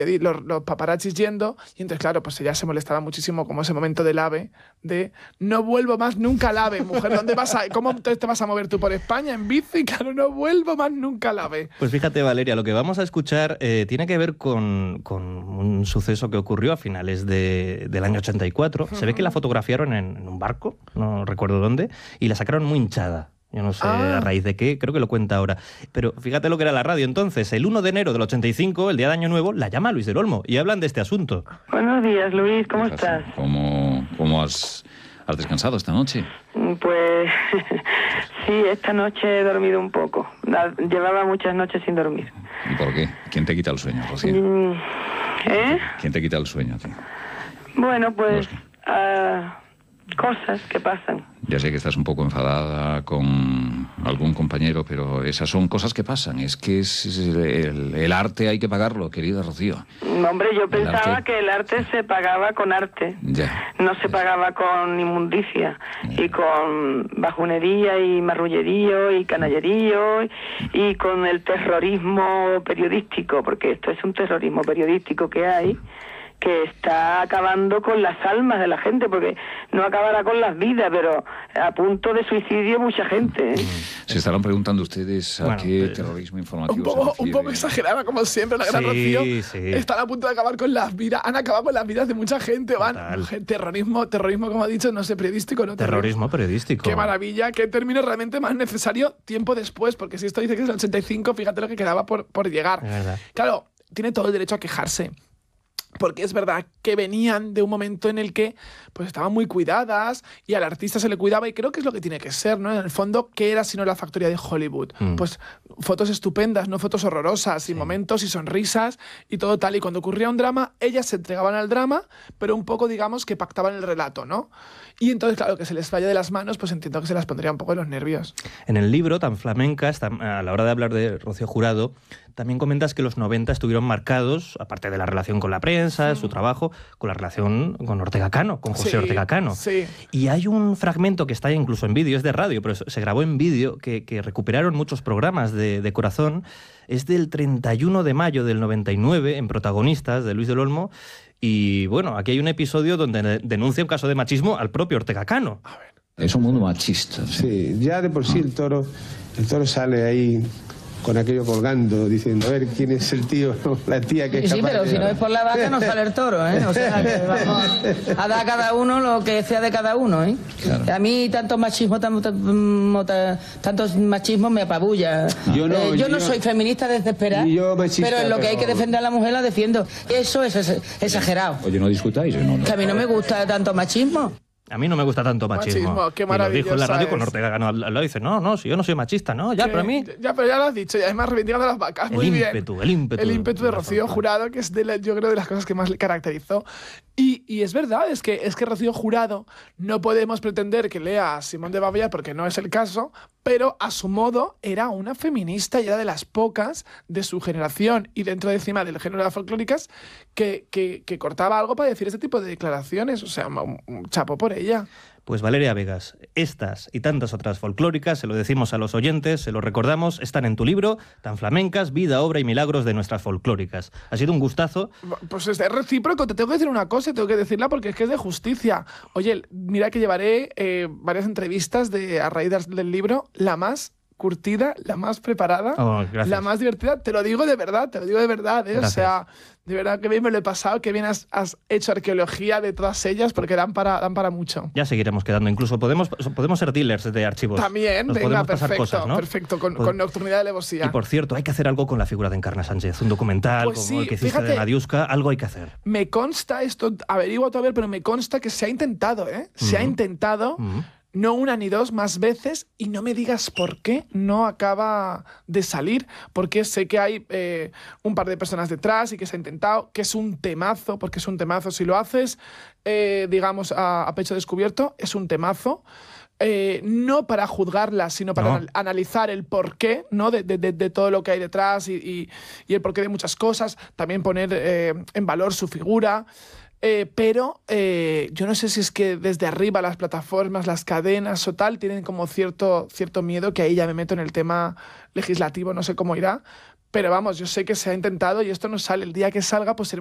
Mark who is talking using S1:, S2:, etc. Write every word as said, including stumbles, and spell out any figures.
S1: los, los paparazzis yendo, y entonces, claro, pues ella se molestaba muchísimo como ese momento del AVE, de no vuelvo más nunca al AVE, mujer, ¿dónde vas a, cómo te, te vas a mover tú por España en bici? Claro, no vuelvo más nunca al AVE.
S2: Pues fíjate, Valeria, lo que vamos a escuchar eh, tiene que ver con, con un suceso que ocurrió a finales de, del año ochenta y cuatro. Uh-huh. Se ve que la fotografiaron en, en un barco, no recuerdo dónde, y la sacaron muy hinchada. Yo no sé ah. a raíz de qué, creo que lo cuenta ahora. Pero fíjate lo que era la radio entonces. El uno de enero del ochenta y cinco, el día de Año Nuevo, la llama Luis del Olmo y hablan de este asunto.
S3: Buenos días, Luis, ¿cómo estás?
S4: ¿Cómo, cómo has, has descansado esta noche?
S3: Pues sí, esta noche he dormido un poco. Llevaba muchas noches sin dormir.
S4: ¿Y por qué? ¿Quién te quita el sueño, Rocío?
S3: ¿Eh?
S4: ¿Quién te quita el sueño, tío?
S3: Bueno, pues... Uh, cosas que pasan.
S4: Ya sé que estás un poco enfadada con algún compañero, pero esas son cosas que pasan. Es que es, es el, el arte hay que pagarlo, querida Rocío.
S3: Hombre, yo pensaba el que el arte se pagaba con arte.
S4: Ya.
S3: No se pagaba con inmundicia ya. Y con bajunería y marrullerío y canallerío y con el terrorismo periodístico, porque esto es un terrorismo periodístico que hay, que está acabando con las almas de la gente, porque no acabará con las vidas, pero a punto de suicidio mucha gente, ¿eh?
S4: Se estarán preguntando ustedes a bueno, qué pero... terrorismo informativo
S1: un poco,
S4: se refiere.
S1: Un poco exagerada, como siempre, la gran
S2: sí,
S1: Rocío.
S2: Sí.
S1: Están a punto de acabar con las vidas, han acabado con las vidas de mucha gente. Van, terrorismo, terrorismo, como ha dicho, no sé, periodístico, ¿no?
S2: Terrorismo periodístico.
S1: Qué maravilla, qué término realmente más necesario tiempo después, porque si esto dice que es el ochenta y cinco, fíjate lo que quedaba por, por llegar. Claro, tiene todo el derecho a quejarse. Porque es verdad que venían de un momento en el que pues estaban muy cuidadas y al artista se le cuidaba, y creo que es lo que tiene que ser, ¿no? En el fondo, ¿qué era sino la factoría de Hollywood? Mm. Pues fotos estupendas, no fotos horrorosas, sí. Y momentos y sonrisas y todo tal. Y cuando ocurría un drama, ellas se entregaban al drama, pero un poco, digamos, que pactaban el relato, ¿no? Y entonces, claro, que se les vaya de las manos, pues entiendo que se las pondría un poco de los nervios.
S2: En el libro, tan flamenca, a la hora de hablar de Rocío Jurado, también comentas que los noventa estuvieron marcados, aparte de la relación con la prensa, sí. Su trabajo, con la relación con Ortega Cano, con José sí, Ortega Cano.
S1: Sí.
S2: Y hay un fragmento que está incluso en vídeo, es de radio, pero se grabó en vídeo, que, que recuperaron muchos programas de, de Corazón. Es del treinta y uno de mayo del noventa y nueve, en Protagonistas, de Luis del Olmo. Y bueno, aquí hay un episodio donde denuncia un caso de machismo al propio Ortega Cano.
S4: A ver. Es un mundo machista.
S5: Sí, sí, ya de por sí el toro, el toro sale ahí con aquello colgando, diciendo, a ver, ¿quién es el tío, la tía que es
S6: sí,
S5: capaz
S6: pero
S5: de...
S6: si no es por la vaca no sale el toro, ¿eh? O sea, que vamos a dar a cada uno lo que sea de cada uno, ¿eh? Claro. A mí tanto machismo, tanto, tanto machismo me apabulla. Yo no, eh, yo yo no soy feminista desesperada, machista, pero en lo que pero... hay que defender a la mujer la defiendo. Eso es exagerado.
S4: Oye, ¿no discutáis? No, no.
S6: Que a mí no me gusta tanto machismo.
S2: A mí no me gusta tanto machismo.
S1: Machismo, qué maravilloso.
S2: Y lo dijo en la radio con Ortega Cano al lado. Dice, no, no, si yo no soy machista, no, ya,
S1: ¿Qué?
S2: pero a mí...
S1: Ya, pero ya lo has dicho, y además reivindicando las vacas,
S2: el
S1: muy
S2: ímpetu,
S1: bien.
S2: El ímpetu,
S1: el ímpetu de Rocío Jurado, que es de la, yo creo de las cosas que más le caracterizó. Y, y es verdad, es que, es que Rocío Jurado no podemos pretender que lea a Simón de Beauvoir, porque no es el caso, pero a su modo era una feminista y era de las pocas de su generación y dentro de encima del género de las folclóricas que, que, que cortaba algo para decir este tipo de declaraciones. O sea, un, un chapo por ella.
S2: Pues Valeria Vegas, estas y tantas otras folclóricas, se lo decimos a los oyentes, se lo recordamos, están en tu libro, Tan flamencas, vida, obra y milagros de nuestras folclóricas. Ha sido un gustazo.
S1: Pues es recíproco, te tengo que decir una cosa, tengo que decirla porque es que es de justicia. Oye, mira que llevaré eh, varias entrevistas de, a raíz del libro, la más curtida, la más preparada,
S2: oh,
S1: la más divertida. Te lo digo de verdad, te lo digo de verdad, ¿eh? O sea, de verdad que bien me lo he pasado, que bien has, has hecho arqueología de todas ellas, porque dan para, dan para mucho.
S2: Ya seguiremos quedando, incluso podemos, podemos ser dealers de archivos.
S1: También,
S2: Nos
S1: venga, perfecto,
S2: cosas, ¿no?
S1: perfecto, con,
S2: pues,
S1: con Nocturnidad de Alevosía.
S2: Y por cierto, hay que hacer algo con la figura de Encarna Sánchez, un documental
S1: pues
S2: como
S1: sí,
S2: el que hiciste
S1: fíjate,
S2: de Nadiuska, algo hay que hacer.
S1: Me consta esto, averiguo todavía, pero me consta que se ha intentado, ¿eh? Se uh-huh. ha intentado... Uh-huh. No una ni dos, más veces, y no me digas por qué no acaba de salir, porque sé que hay eh, un par de personas detrás y que se ha intentado, que es un temazo, porque es un temazo. Si lo haces, eh, digamos, a, a pecho descubierto, es un temazo. Eh, no para juzgarla, sino para no. analizar el porqué, ¿no? de, de, de todo lo que hay detrás y, y, y el porqué de muchas cosas, también poner eh, en valor su figura. Eh, pero eh, yo no sé si es que desde arriba las plataformas, las cadenas o tal, tienen como cierto, cierto miedo, que ahí ya me meto en el tema legislativo, no sé cómo irá, Pero vamos, yo sé que se ha intentado y esto no sale. El día que salga, pues